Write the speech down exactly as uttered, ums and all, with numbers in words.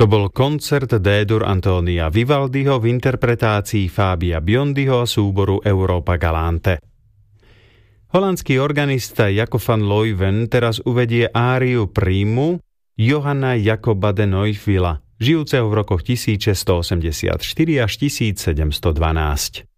To bol koncert D-dur Antónia Vivaldiho v interpretácii Fabia Biondiho a súboru Europa Galante. Holandský organista Jacob van Leuven teraz uvedie áriu prímu Johanna Jacoba de Neufvilla, žijúceho v rokoch tisícšesťstoosemdesiatštyri až tisícsedemstodvanásť.